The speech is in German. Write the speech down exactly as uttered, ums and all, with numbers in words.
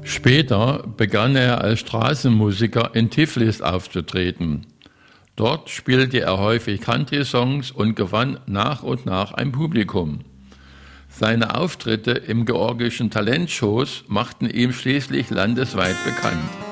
Später begann er als Straßenmusiker in Tiflis aufzutreten. Dort spielte er häufig Country-Songs und gewann nach und nach ein Publikum. Seine Auftritte im georgischen Talentshows machten ihn schließlich landesweit bekannt.